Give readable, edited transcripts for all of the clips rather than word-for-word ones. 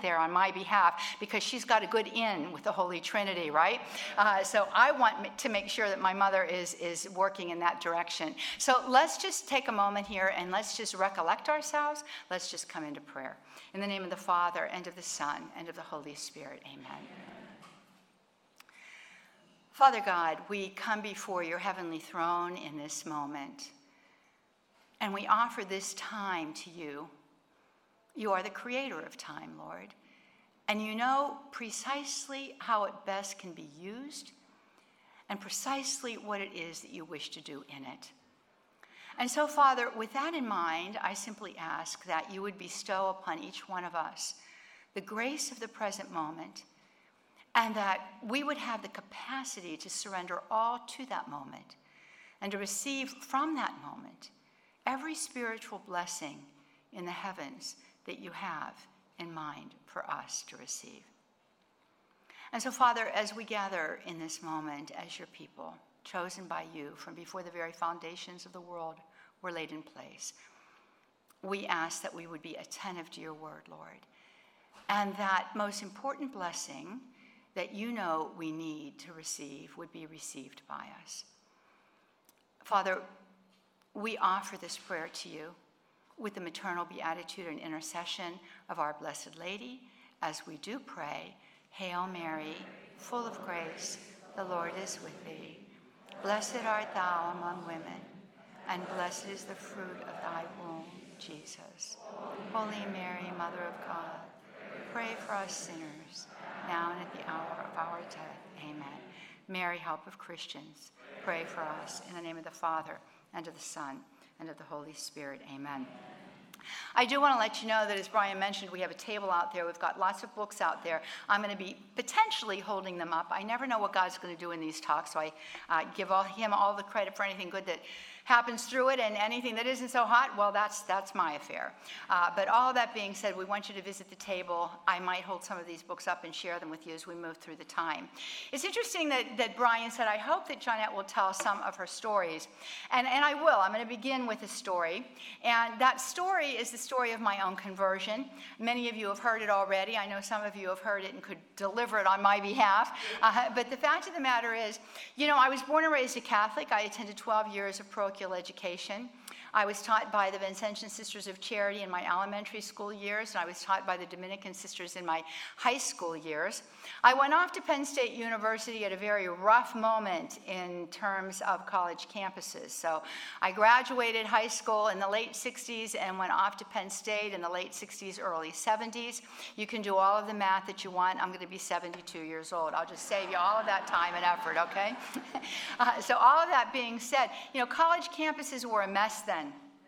there on my behalf because she's got a good in with the Holy Trinity, right? So I want to make sure that my mother is working in that direction. So let's just take a moment here and let's just recollect ourselves. Let's just come into prayer. In the name of the Father, and of the Son, and of the Holy Spirit, amen. Father God, we come before your heavenly throne in this moment, and we offer this time to you. You are the creator of time, Lord, and you know precisely how it best can be used and precisely what it is that you wish to do in it. And so, Father, with that in mind, I simply ask that you would bestow upon each one of us the grace of the present moment, and that we would have the capacity to surrender all to that moment and to receive from that moment every spiritual blessing in the heavens that you have in mind for us to receive. And so, Father, as we gather in this moment as your people, chosen by you from before the very foundations of the world were laid in place, we ask that we would be attentive to your word, Lord, and that most important blessing that you know we need to receive would be received by us. Father, we offer this prayer to you with the maternal beatitude and intercession of our Blessed Lady as we do pray, Hail Mary, full of grace, the Lord is with thee. Blessed art thou among women, and blessed is the fruit of thy womb, Jesus. Holy Mary, Mother of God, pray for us sinners, now and at the hour of our death. Amen. Mary, help of Christians, pray for us. In the name of the Father, and of the Son, and of the Holy Spirit. Amen. I do want to let you know that, as Brian mentioned, we have a table out there. We've got lots of books out there. I'm going to be potentially holding them up. I never know what God's going to do in these talks, so I give him all the credit for anything good that happens through it, and anything that isn't so hot, well, that's my affair. But all of that being said, we want you to visit the table. I might hold some of these books up and share them with you as we move through the time. It's interesting that Brian said, I hope that Johnette will tell some of her stories. And I will. I'm going to begin with a story. And that story is the story of my own conversion. Many of you have heard it already. I know some of you have heard it and could deliver it on my behalf. But the fact of the matter is, I was born and raised a Catholic. I attended 12 years of parochial education. I was taught by the Vincentian Sisters of Charity in my elementary school years, and I was taught by the Dominican Sisters in my high school years. I went off to Penn State University at a very rough moment in terms of college campuses. So I graduated high school in the late 60s and went off to Penn State in the late 60s, early 70s. You can do all of the math that you want. I'm going to be 72 years old. I'll just save you all of that time and effort, okay? So all of that being said, college campuses were a mess then.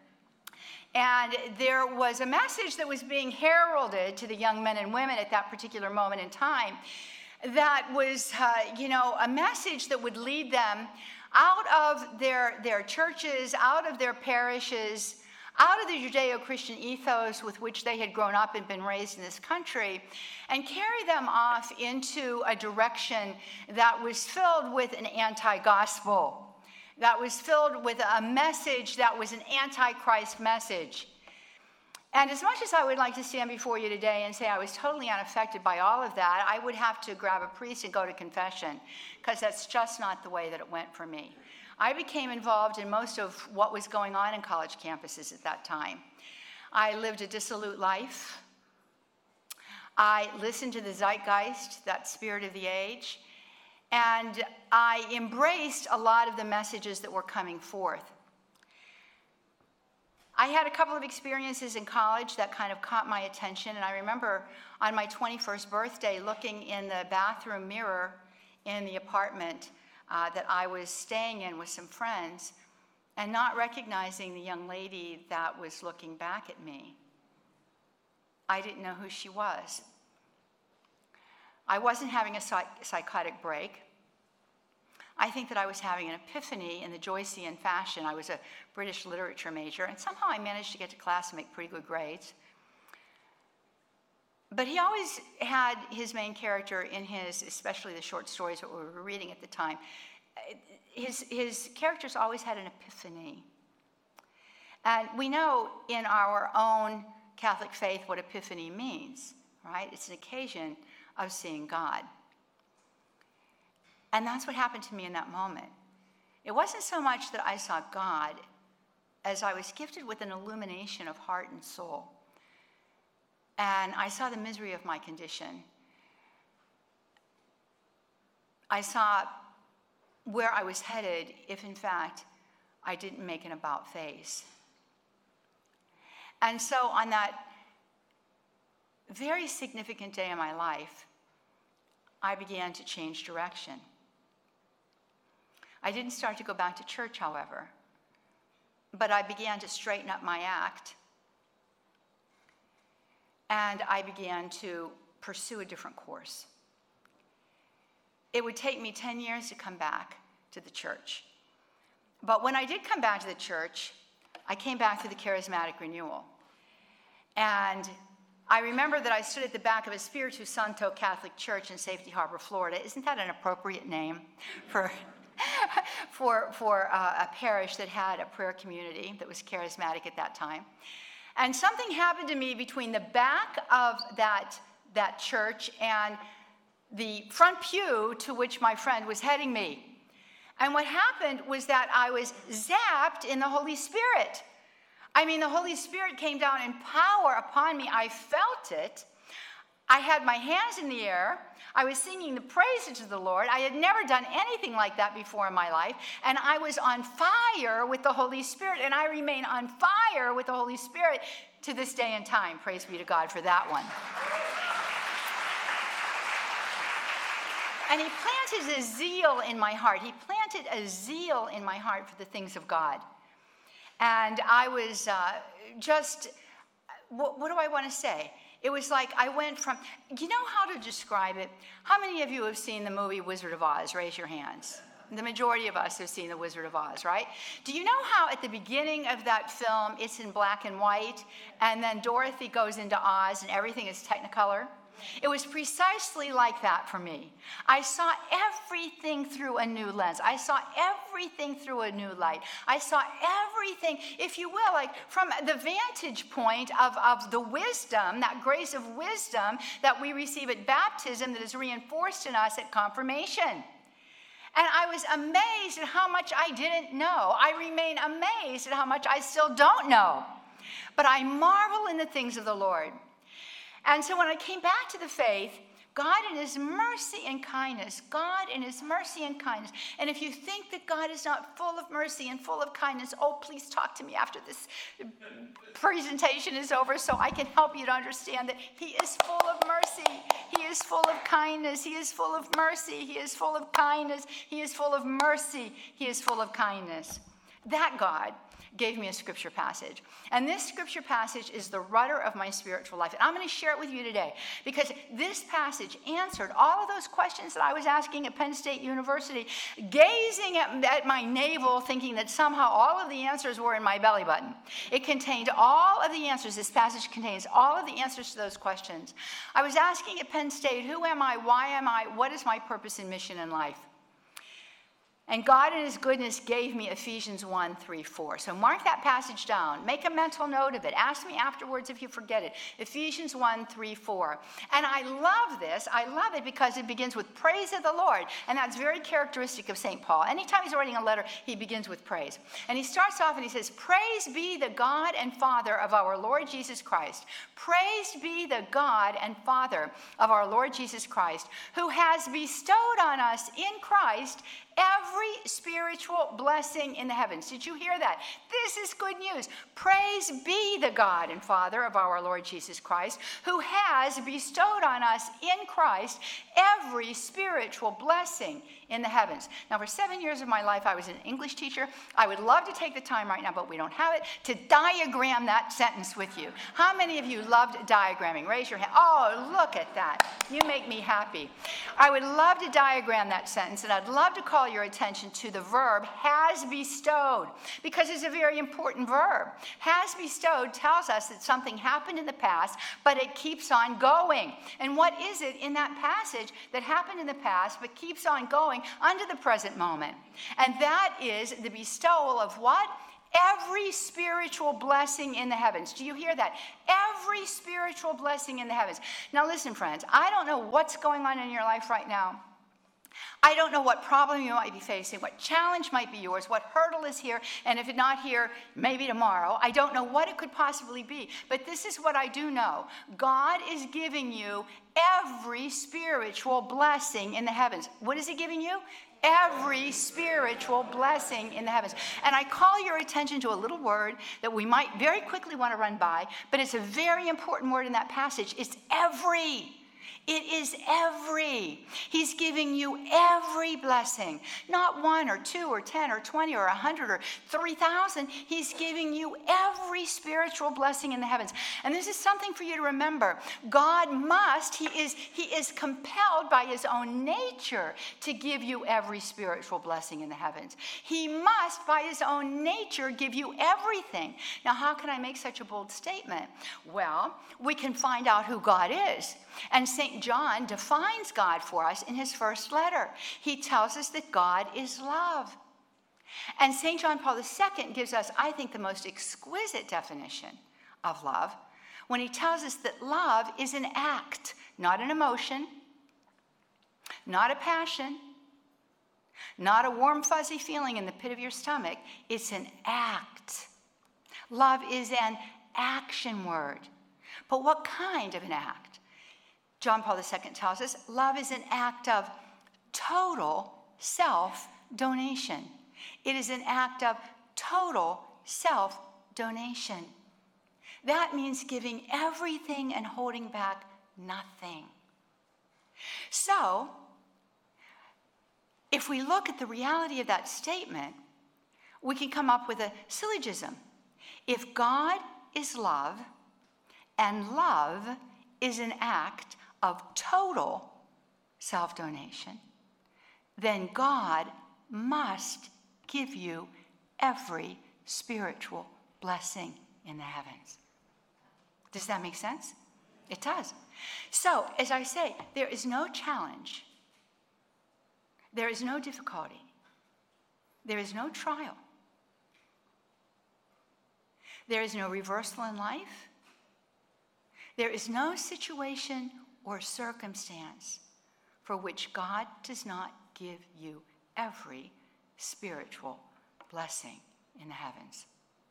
And there was a message that was being heralded to the young men and women at that particular moment in time that was, a message that would lead them out of their churches, out of their parishes, out of the Judeo-Christian ethos with which they had grown up and been raised in this country, and carry them off into a direction that was filled with an anti-gospel, that was filled with a message that was an anti-Christ message. And as much as I would like to stand before you today and say I was totally unaffected by all of that, I would have to grab a priest and go to confession, because that's just not the way that it went for me. I became involved in most of what was going on in college campuses at that time. I lived a dissolute life. I listened to the zeitgeist, that spirit of the age, and I embraced a lot of the messages that were coming forth. I had a couple of experiences in college that kind of caught my attention, and I remember on my 21st birthday looking in the bathroom mirror in the apartment that I was staying in with some friends and not recognizing the young lady that was looking back at me. I didn't know who she was. I wasn't having a psychotic break. I think that I was having an epiphany in the Joycean fashion. I was a British literature major, and somehow I managed to get to class and make pretty good grades. But he always had his main character in his, especially the short stories that we were reading at the time, his characters always had an epiphany. And we know in our own Catholic faith what epiphany means, right? It's an occasion of seeing God. And that's what happened to me in that moment. It wasn't so much that I saw God as I was gifted with an illumination of heart and soul. And I saw the misery of my condition. I saw where I was headed if, in fact, I didn't make an about face. And so on that very significant day in my life, I began to change direction. I didn't start to go back to church, however, but I began to straighten up my act, and I began to pursue a different course. It would take me 10 years to come back to the church. But when I did come back to the church, I came back to the charismatic renewal. And I remember that I stood at the back of Espiritu Santo Catholic Church in Safety Harbor, Florida. Isn't that an appropriate name for a parish that had a prayer community that was charismatic at that time? And something happened to me between the back of that church and the front pew to which my friend was heading me. And what happened was that I was zapped in the Holy Spirit. I mean, the Holy Spirit came down in power upon me. I felt it. I had my hands in the air. I was singing the praises to the Lord. I had never done anything like that before in my life. And I was on fire with the Holy Spirit. And I remain on fire with the Holy Spirit to this day and time. Praise be to God for that one. And he planted a zeal in my heart. He planted a zeal in my heart for the things of God. And I was what do I want to say? It was like I went from, you know how to describe it? How many of you have seen the movie Wizard of Oz? Raise your hands. The majority of us have seen the Wizard of Oz, right? Do you know how at the beginning of that film, it's in black and white, and then Dorothy goes into Oz and everything is Technicolor? It was precisely like that for me. I saw everything through a new lens. I saw everything through a new light. I saw everything, if you will, like from the vantage point of the wisdom, that grace of wisdom that we receive at baptism that is reinforced in us at confirmation. And I was amazed at how much I didn't know. I remain amazed at how much I still don't know. But I marvel in the things of the Lord. And so when I came back to the faith, God in his mercy and kindness, God in his mercy and kindness. And if you think that God is not full of mercy and full of kindness, oh, please talk to me after this presentation is over so I can help you to understand that he is full of mercy. He is full of kindness. He is full of mercy. He is full of kindness. He is full of mercy. He is full of kindness. That God gave me a scripture passage. And this scripture passage is the rudder of my spiritual life. And I'm going to share it with you today because this passage answered all of those questions that I was asking at Penn State University, gazing at my navel, thinking that somehow all of the answers were in my belly button. It contained all of the answers. This passage contains all of the answers to those questions. I was asking at Penn State, who am I? Why am I? What is my purpose and mission in life? And God in his goodness gave me Ephesians 1:3-4. So mark that passage down. Make a mental note of it. Ask me afterwards if you forget it. Ephesians 1:3-4. And I love this. I love it because it begins with praise of the Lord. And that's very characteristic of St. Paul. Anytime he's writing a letter, he begins with praise. And he starts off and he says, praise be the God and Father of our Lord Jesus Christ. Praise be the God and Father of our Lord Jesus Christ, who has bestowed on us in Christ every spiritual blessing in the heavens. Did you hear that? This is good news. Praise be the God and Father of our Lord Jesus Christ, who has bestowed on us in Christ every spiritual blessing in the heavens. Now, for 7 years of my life, I was an English teacher. I would love to take the time right now, but we don't have it, to diagram that sentence with you. How many of you loved diagramming? Raise your hand. Oh, look at that. You make me happy. I would love to diagram that sentence, and I'd love to call your attention to the verb has bestowed, because it's a very important verb. Has bestowed tells us that something happened in the past, but it keeps on going. And what is it in that passage that happened in the past but keeps on going under the present moment? And that is the bestowal of what? Every spiritual blessing in the heavens. Do you hear that? Every spiritual blessing in the heavens. Now listen, friends, I don't know what's going on in your life right now. I don't know what problem you might be facing, what challenge might be yours, what hurdle is here, and if it's not here, maybe tomorrow. I don't know what it could possibly be, but this is what I do know. God is giving you every spiritual blessing in the heavens. What is he giving you? Every spiritual blessing in the heavens. And I call your attention to a little word that we might very quickly want to run by, but it's a very important word in that passage. It's every. It is every. He's giving you every blessing. Not 1 or 2 or 10 or 20 or 100 or 3,000. He's giving you every spiritual blessing in the heavens. And this is something for you to remember. God must, he is compelled by his own nature to give you every spiritual blessing in the heavens. He must, by his own nature, give you everything. Now, how can I make such a bold statement? Well, we can find out who God is. And St. John defines God for us in his first letter. He tells us that God is love. And St. John Paul II gives us, I think, the most exquisite definition of love when he tells us that love is an act, not an emotion, not a passion, not a warm, fuzzy feeling in the pit of your stomach. It's an act. Love is an action word. But what kind of an act? John Paul II tells us love is an act of total self-donation. It is an act of total self-donation. That means giving everything and holding back nothing. So, if we look at the reality of that statement, we can come up with a syllogism. If God is love, and love is an act of total self-donation, then God must give you every spiritual blessing in the heavens. Does that make sense? It does. So, as I say, there is no challenge. There is no difficulty. There is no trial. There is no reversal in life. There is no situation or circumstance for which God does not give you every spiritual blessing in the heavens.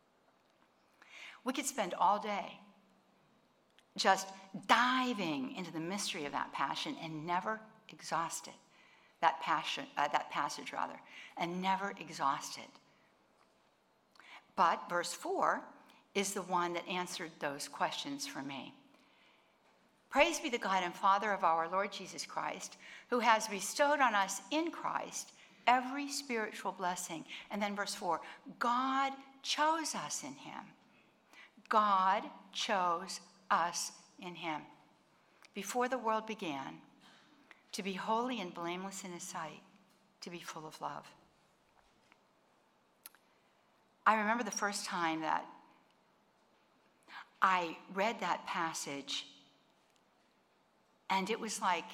We could spend all day just diving into the mystery of that passion and never exhaust it. That passage, and never exhaust it. But verse 4 is the one that answered those questions for me. Praise be the God and Father of our Lord Jesus Christ, who has bestowed on us in Christ every spiritual blessing. And then verse 4, God chose us in him. God chose us in him before the world began, to be holy and blameless in his sight, to be full of love. I remember the first time that I read that passage, and it was like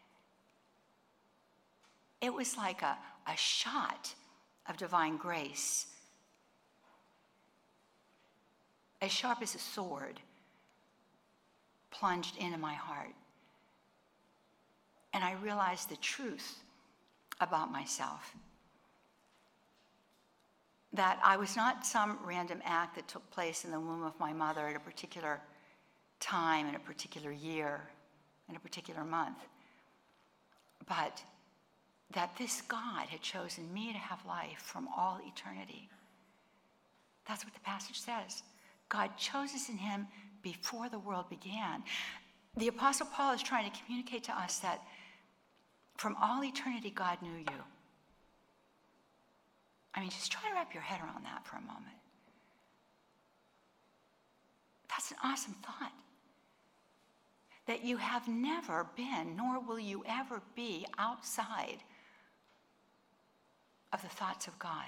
a shot of divine grace, as sharp as a sword, plunged into my heart. And I realized the truth about myself. That I was not some random act that took place in the womb of my mother at a particular time, in a particular year, in a particular month. But that this God had chosen me to have life from all eternity. That's what the passage says. God chose us in him before the world began. The Apostle Paul is trying to communicate to us that from all eternity, God knew you. I mean, just try to wrap your head around that for a moment. That's an awesome thought. That you have never been, nor will you ever be, outside of the thoughts of God.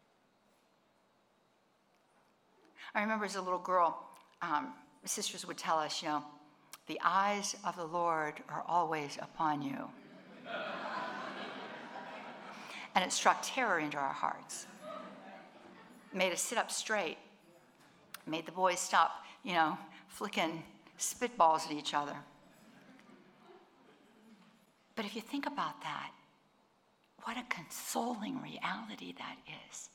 I remember as a little girl, sisters would tell us, the eyes of the Lord are always upon you. And it struck terror into our hearts. made us sit up straight, made the boys stop, flicking spitballs at each other. But if you think about that, what a consoling reality that is.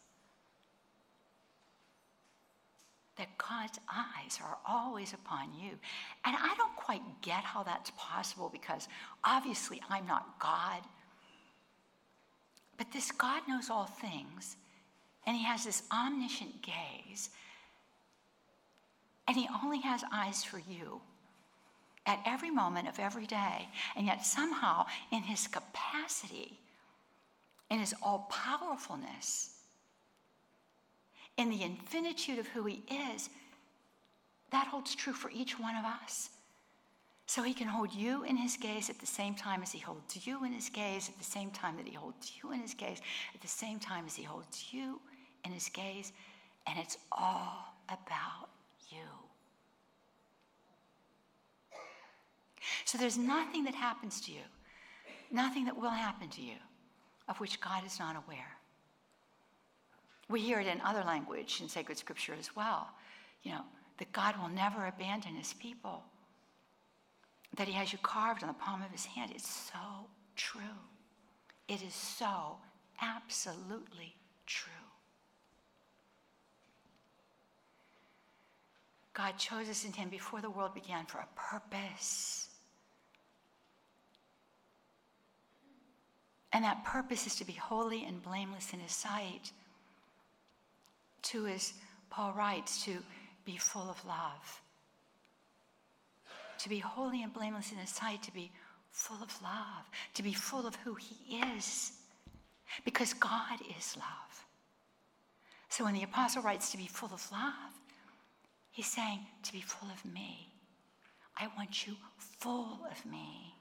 That God's eyes are always upon you. And I don't quite get how that's possible because obviously I'm not God. But this God knows all things, and he has this omniscient gaze, and he only has eyes for you at every moment of every day. And yet somehow in his capacity, in his all-powerfulness, in the infinitude of who he is, that holds true for each one of us. So he can hold you in his gaze at the same time as he holds you in his gaze, at the same time that he holds you in his gaze, at the same time as he holds you in his gaze, and it's all about you. So there's nothing that happens to you, nothing that will happen to you, of which God is not aware. We hear it in other language in sacred scripture as well, that God will never abandon his people, that he has you carved on the palm of his hand. It's so true. It is so absolutely true. God chose us in him before the world began for a purpose. And that purpose is to be holy and blameless in his sight. To, as Paul writes, to be full of love. To be holy and blameless in his sight, to be full of love, to be full of who he is. Because God is love. So when the apostle writes to be full of love, he's saying to be full of me. I want you full of me.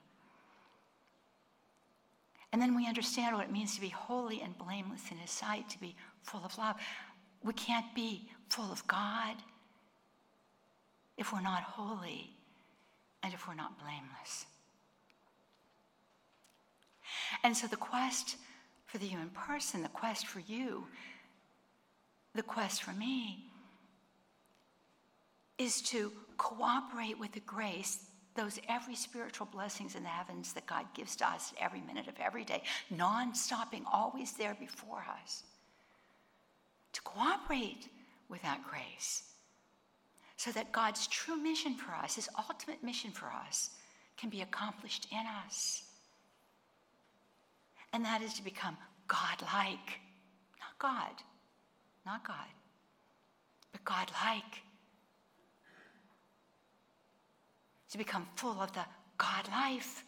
And then we understand what it means to be holy and blameless in his sight, to be full of love. We can't be full of God if we're not holy and if we're not blameless. And so the quest for the human person, the quest for you, the quest for me, is to cooperate with the grace, those every spiritual blessings in the heavens that God gives to us every minute of every day, non-stopping, always there before us. To cooperate with that grace so that God's true mission for us, his ultimate mission for us, can be accomplished in us. And that is to become God-like. Not God, but God-like. To become full of the God life.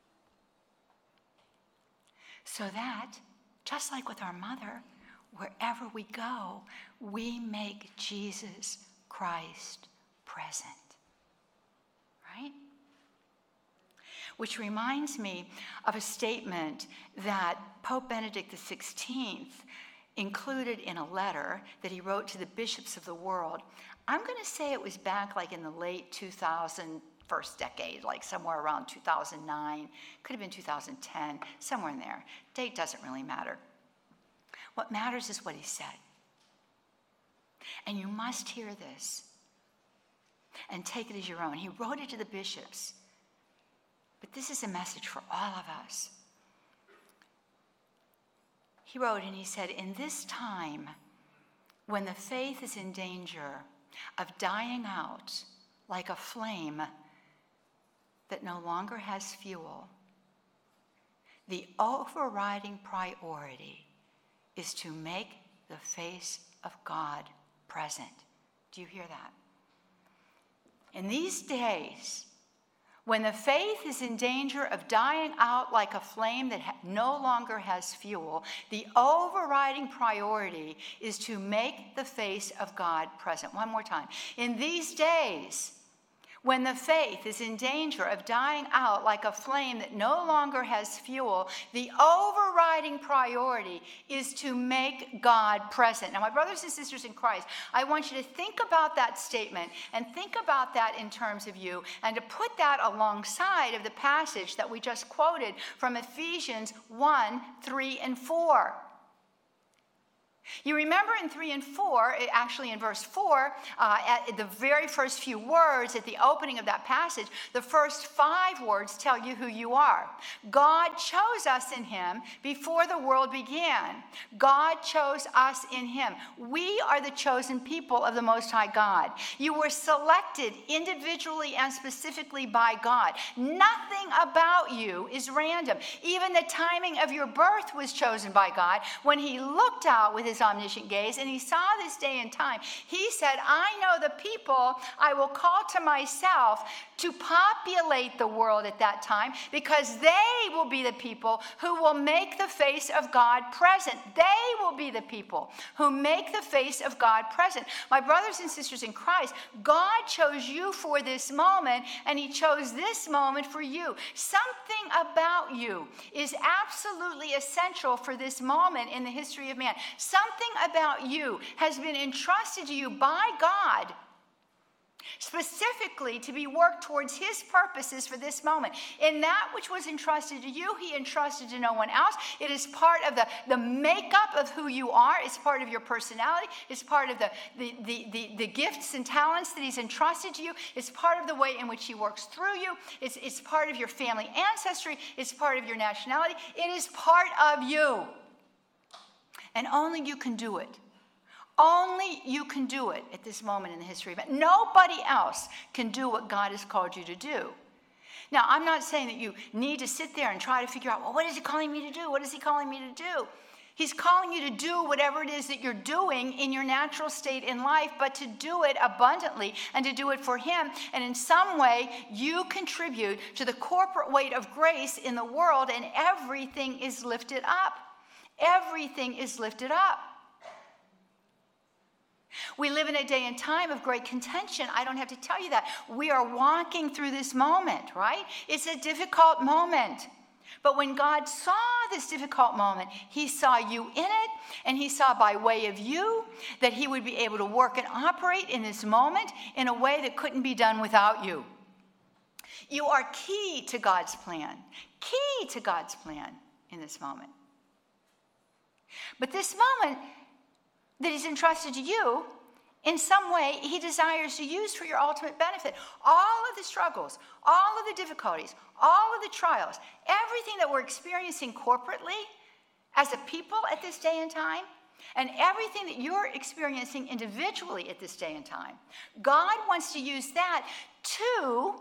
So that, just like with our mother, wherever we go, we make Jesus Christ present. Right? Which reminds me of a statement that Pope Benedict XVI included in a letter that he wrote to the bishops of the world. I'm going to say it was back like in the late 2000 first decade, like somewhere around 2009, could have been 2010, somewhere in there. Date doesn't really matter. What matters is what he said. And you must hear this and take it as your own. He wrote it to the bishops, but this is a message for all of us. He wrote and he said, in this time when the faith is in danger of dying out like a flame that no longer has fuel, the overriding priority is to make the face of God present. Do you hear that? In these days, when the faith is in danger of dying out like a flame that no longer has fuel, the overriding priority is to make the face of God present. One more time. In these days, when the faith is in danger of dying out like a flame that no longer has fuel, the overriding priority is to make God present. Now, my brothers and sisters in Christ, I want you to think about that statement and think about that in terms of you, and to put that alongside of the passage that we just quoted from Ephesians 1, 3, and 4. You remember in 3 and 4, actually in verse 4, at the very first few words at the opening of that passage, the first 5 words tell you who you are. God chose us in him before the world began. God chose us in him. We are the chosen people of the Most High God. You were selected individually and specifically by God. Nothing about you is random. Even the timing of your birth was chosen by God. When he looked out with his omniscient gaze and he saw this day and time, he said, I know the people I will call to myself to populate the world at that time, because they will be the people who will make the face of God present. They will be the people who make the face of God present. My brothers and sisters in Christ, God chose you for this moment, and he chose this moment for you. Something about you is absolutely essential for this moment in the history of man. Something about you has been entrusted to you by God, specifically to be worked towards his purposes for this moment. In that which was entrusted to you, he entrusted to no one else. It is part of the makeup of who you are. It's part of your personality. It's part of the gifts and talents that he's entrusted to you. It's part of the way in which he works through you. It's part of your family ancestry. It's part of your nationality. It is part of you. And only you can do it. Only you can do it at this moment in the history of it. Nobody else can do what God has called you to do. Now, I'm not saying that you need to sit there and try to figure out, well, what is he calling me to do? What is he calling me to do? He's calling you to do whatever it is that you're doing in your natural state in life, but to do it abundantly and to do it for him. And in some way, you contribute to the corporate weight of grace in the world, and everything is lifted up. Everything is lifted up. We live in a day and time of great contention. I don't have to tell you that. We are walking through this moment, right? It's a difficult moment. But when God saw this difficult moment, he saw you in it, and he saw by way of you that he would be able to work and operate in this moment in a way that couldn't be done without you. You are key to God's plan. Key to God's plan in this moment. But this moment that he's entrusted to you, in some way, he desires to use for your ultimate benefit. All of the struggles, all of the difficulties, all of the trials, everything that we're experiencing corporately as a people at this day and time, and everything that you're experiencing individually at this day and time, God wants to use that to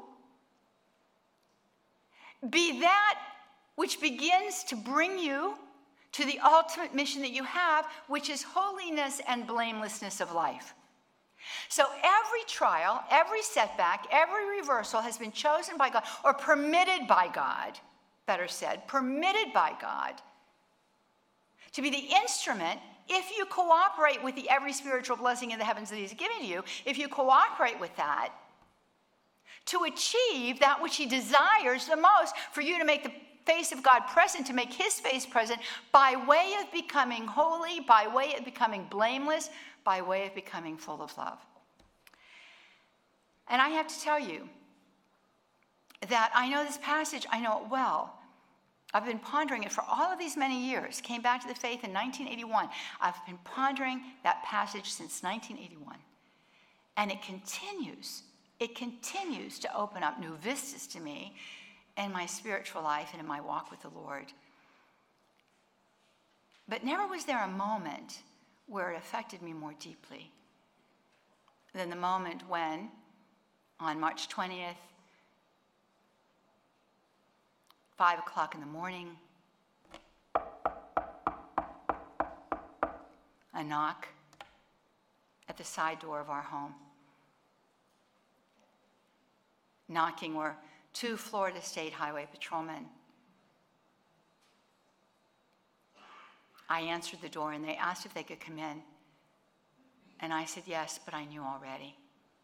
be that which begins to bring you to the ultimate mission that you have, which is holiness and blamelessness of life. So every trial, every setback, every reversal has been chosen by God, or permitted by God, better said, permitted by God, to be the instrument, if you cooperate with the every spiritual blessing in the heavens that he's given to you, if you cooperate with that, to achieve that which he desires the most, for you to make the face of God present, to make his face present, by way of becoming holy, by way of becoming blameless, by way of becoming full of love. And I have to tell you that I know this passage, I know it well. I've been pondering it for all of these many years. Came back to the faith in 1981. I've been pondering that passage since 1981. And it continues to open up new vistas to me in my spiritual life and in my walk with the Lord. But never was there a moment where it affected me more deeply than the moment when, on March 20th, 5 o'clock in the morning, a knock at the side door of our home. Knocking were 2 Florida State Highway patrolmen. I answered the door, and they asked if they could come in. And I said yes, but I knew already.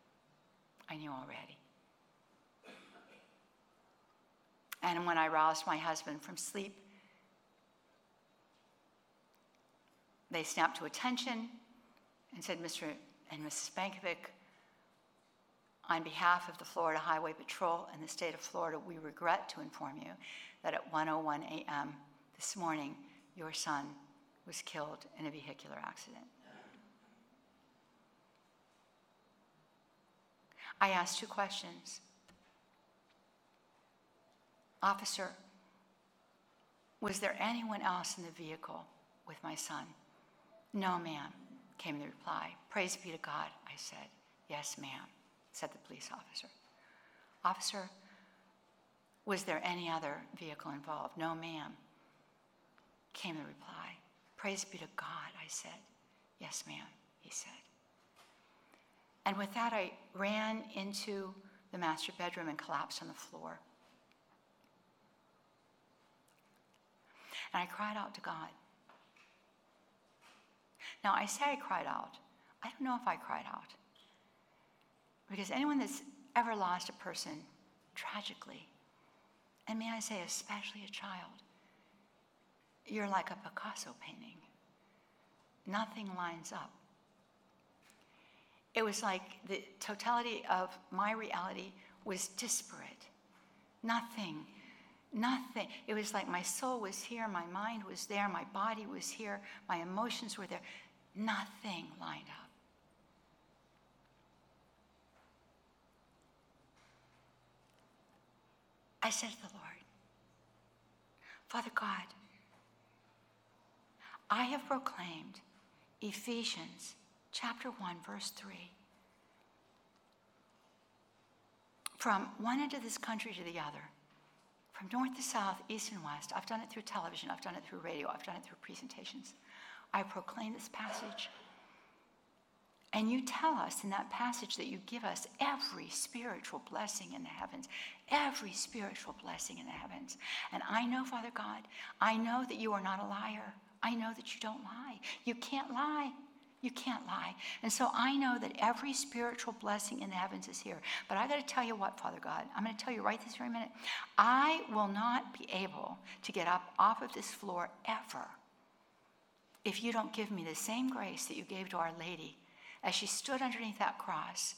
And when I roused my husband from sleep, they snapped to attention and said, Mr. and Mrs. Bankovic, on behalf of the Florida Highway Patrol and the state of Florida, we regret to inform you that at 1:01 a.m. this morning, your son was killed in a vehicular accident. I asked 2 questions. Officer, was there anyone else in the vehicle with my son? No, ma'am, came the reply. Praise be to God, I said. Yes, ma'am, said the police officer. Officer, was there any other vehicle involved? No, ma'am, came the reply. Praise be to God, I said. Yes, ma'am, he said. And with that, I ran into the master bedroom and collapsed on the floor. And I cried out to God. Now, I say I cried out. I don't know if I cried out. Because anyone that's ever lost a person tragically, and may I say especially a child, you're like a Picasso painting. Nothing lines up. It was like the totality of my reality was disparate. Nothing. It was like my soul was here, my mind was there, my body was here, my emotions were there. Nothing lined up. I said to the Lord, Father God, I have proclaimed Ephesians chapter 1, verse 3. From one end of this country to the other, from north to south, east and west. I've done it through television, I've done it through radio, I've done it through presentations. I proclaim this passage. And you tell us in that passage that you give us every spiritual blessing in the heavens. Every spiritual blessing in the heavens. And I know, Father God, I know that you are not a liar. I know that you don't lie. You can't lie. You can't lie. And so I know that every spiritual blessing in the heavens is here. But I got to tell you what, Father God, I'm going to tell you right this very minute. I will not be able to get up off of this floor ever if you don't give me the same grace that you gave to Our Lady as she stood underneath that cross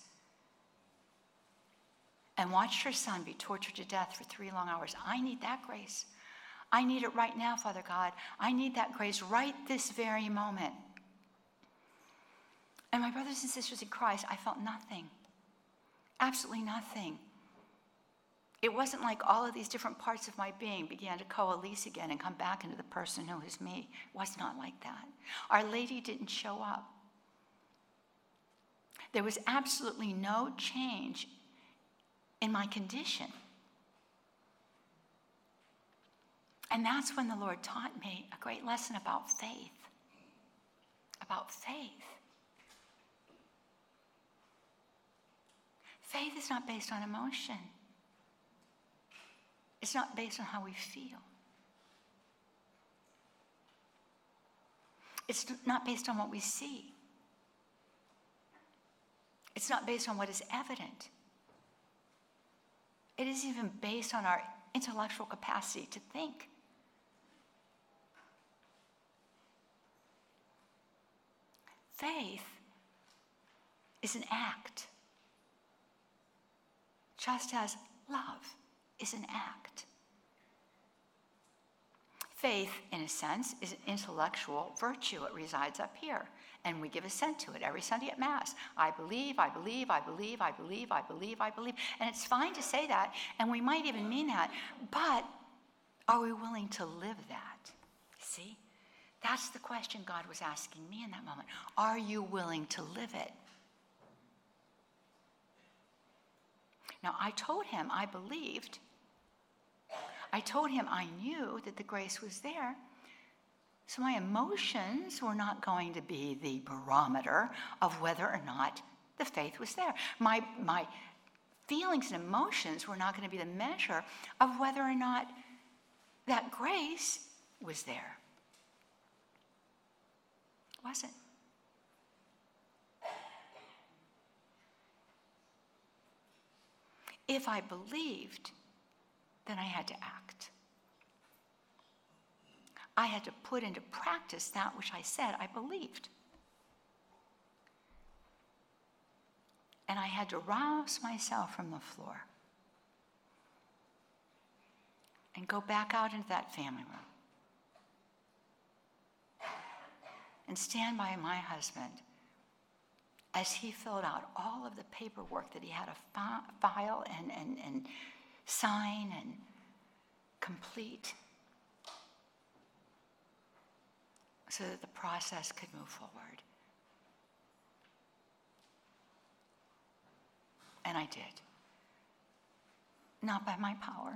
and watched her son be tortured to death for 3 long hours. I need that grace. I need it right now, Father God. I need that grace right this very moment. And my brothers and sisters in Christ, I felt nothing. Absolutely nothing. It wasn't like all of these different parts of my being began to coalesce again and come back into the person who is me. It was not like that. Our Lady didn't show up. There was absolutely no change in my condition. And that's when the Lord taught me a great lesson about faith. About faith. Faith is not based on emotion. It's not based on how we feel. It's not based on what we see. It's not based on what is evident. It isn't even based on our intellectual capacity to think. Faith is an act, just as love is an act. Faith, in a sense, is an intellectual virtue. It resides up here, and we give assent to it every Sunday at Mass. I believe, I believe, I believe, I believe, I believe, I believe. And it's fine to say that, and we might even mean that, but are we willing to live that? See? That's the question God was asking me in that moment. Are you willing to live it? Now, I told him I believed. I told him I knew that the grace was there. So my emotions were not going to be the barometer of whether or not the faith was there. My feelings and emotions were not going to be the measure of whether or not that grace was there. It wasn't. If I believed, then I had to act. I had to put into practice that which I said I believed. And I had to rouse myself from the floor and go back out into that family room and stand by my husband as he filled out all of the paperwork that he had to file and sign and complete so that the process could move forward. And I did. Not by my power,